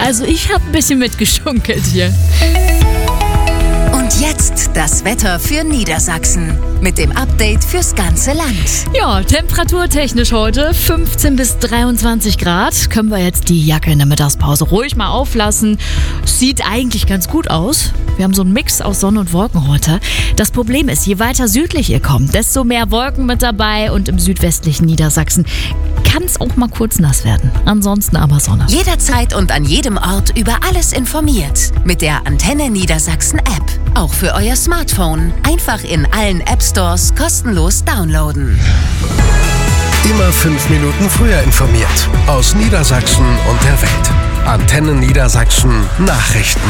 Also ich habe ein bisschen mitgeschunkelt hier. Und jetzt das Wetter für Niedersachsen mit dem Update fürs ganze Land. Ja, temperaturtechnisch heute 15 bis 23 Grad. Können wir jetzt die Jacke in der Mittagspause ruhig mal auflassen. Sieht eigentlich ganz gut aus. Wir haben so einen Mix aus Sonne und Wolken heute. Das Problem ist, je weiter südlich ihr kommt, desto mehr Wolken mit dabei. Und im südwestlichen Niedersachsen kann es auch mal kurz nass werden. Ansonsten aber Sonne. Jederzeit und an jedem Ort über alles informiert. Mit der Antenne Niedersachsen App. Auch für euer Smartphone. Einfach in allen App-Stores kostenlos downloaden. Immer 5 Minuten früher informiert. Aus Niedersachsen und der Welt. Antenne Niedersachsen Nachrichten.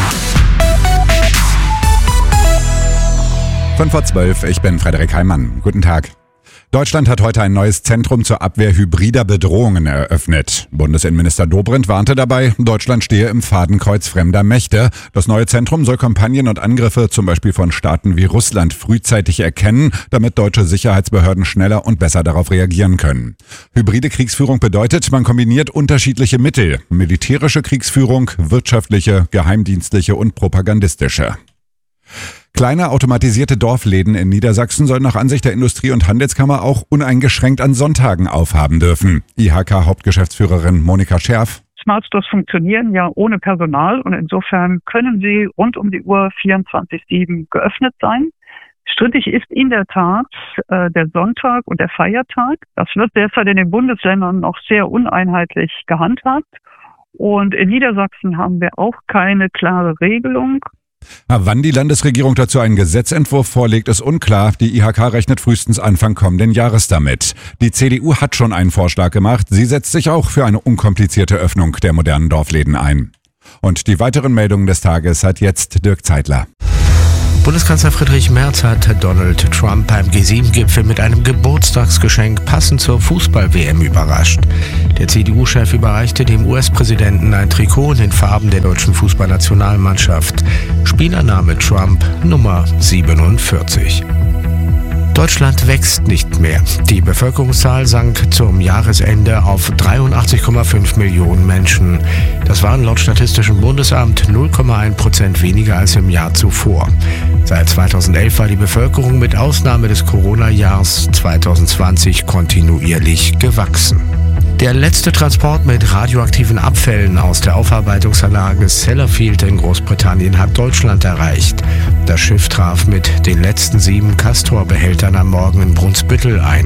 5:12 Uhr, ich bin Frederik Heimann. Guten Tag. Deutschland hat heute ein neues Zentrum zur Abwehr hybrider Bedrohungen eröffnet. Bundesinnenminister Dobrindt warnte dabei, Deutschland stehe im Fadenkreuz fremder Mächte. Das neue Zentrum soll Kampagnen und Angriffe zum Beispiel von Staaten wie Russland frühzeitig erkennen, damit deutsche Sicherheitsbehörden schneller und besser darauf reagieren können. Hybride Kriegsführung bedeutet, man kombiniert unterschiedliche Mittel. Militärische Kriegsführung, wirtschaftliche, geheimdienstliche und propagandistische. Kleine automatisierte Dorfläden in Niedersachsen sollen nach Ansicht der Industrie- und Handelskammer auch uneingeschränkt an Sonntagen aufhaben dürfen. IHK-Hauptgeschäftsführerin Monika Scherf. Smart Stores funktionieren ja ohne Personal und insofern können sie rund um die Uhr 24/7 geöffnet sein. Strittig ist in der Tat der Sonntag und der Feiertag. Das wird derzeit in den Bundesländern noch sehr uneinheitlich gehandhabt. Und in Niedersachsen haben wir auch keine klare Regelung. Wann die Landesregierung dazu einen Gesetzentwurf vorlegt, ist unklar. Die IHK rechnet frühestens Anfang kommenden Jahres damit. Die CDU hat schon einen Vorschlag gemacht. Sie setzt sich auch für eine unkomplizierte Öffnung der modernen Dorfläden ein. Und die weiteren Meldungen des Tages hat jetzt Dirk Zeitler. Bundeskanzler Friedrich Merz hat Donald Trump beim G7-Gipfel mit einem Geburtstagsgeschenk passend zur Fußball-WM überrascht. Der CDU-Chef überreichte dem US-Präsidenten ein Trikot in den Farben der deutschen Fußballnationalmannschaft. Spielername Trump Nummer 47. Deutschland wächst nicht mehr. Die Bevölkerungszahl sank zum Jahresende auf 83,5 Millionen Menschen. Das waren laut Statistischem Bundesamt 0,1% weniger als im Jahr zuvor. Seit 2011 war die Bevölkerung mit Ausnahme des Corona-Jahres 2020 kontinuierlich gewachsen. Der letzte Transport mit radioaktiven Abfällen aus der Aufarbeitungsanlage Sellafield in Großbritannien hat Deutschland erreicht. Das Schiff traf mit den letzten 7 Castor-Behältern am Morgen in Brunsbüttel ein.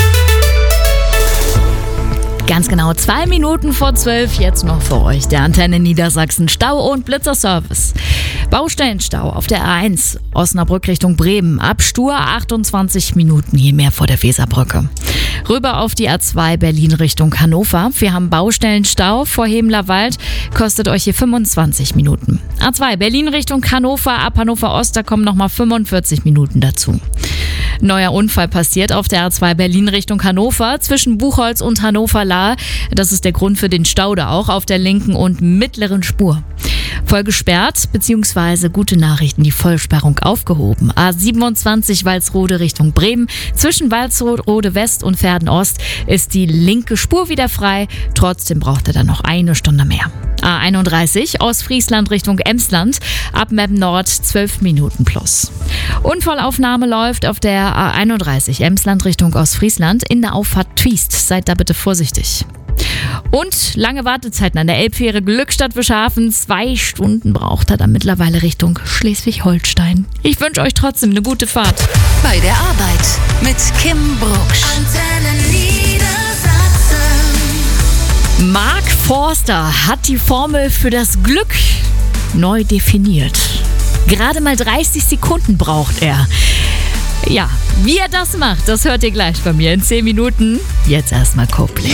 Ganz genau 2 Minuten vor 12, jetzt noch für euch der Antenne Niedersachsen Stau- und Blitzerservice. Baustellenstau auf der A1 Osnabrück Richtung Bremen. Ab Stur 28 Minuten, je mehr vor der Weserbrücke. Rüber auf die A2 Berlin Richtung Hannover. Wir haben Baustellenstau vor Hemlerwald. Kostet euch hier 25 Minuten. A2 Berlin Richtung Hannover. Ab Hannover Ost, da kommen nochmal 45 Minuten dazu. Neuer Unfall passiert auf der A2 Berlin Richtung Hannover zwischen Buchholz und Hannover-Lahr. Das ist der Grund für den Stau da auch auf der linken und mittleren Spur. Voll gesperrt, beziehungsweise gute Nachrichten, die Vollsperrung aufgehoben. A27 Walsrode Richtung Bremen. Zwischen Walsrode West und Verden Ost ist die linke Spur wieder frei. Trotzdem braucht er dann noch eine Stunde mehr. A31 Ostfriesland Richtung Emsland. Ab Meppen Nord 12 Minuten plus. Unfallaufnahme läuft auf der A31 Emsland Richtung Ostfriesland in der Auffahrt Triest. Seid da bitte vorsichtig. Und lange Wartezeiten an der Elbfähre Glückstadt-Wischhafen. 2 Stunden braucht er dann mittlerweile Richtung Schleswig-Holstein. Ich wünsche euch trotzdem eine gute Fahrt. Bei der Arbeit mit Kim Brucksch. Antenne Niedersachsen. Mark Forster hat die Formel für das Glück neu definiert. Gerade mal 30 Sekunden braucht er. Ja, wie er das macht, das hört ihr gleich bei mir in 10 Minuten. Jetzt erstmal Coldplay.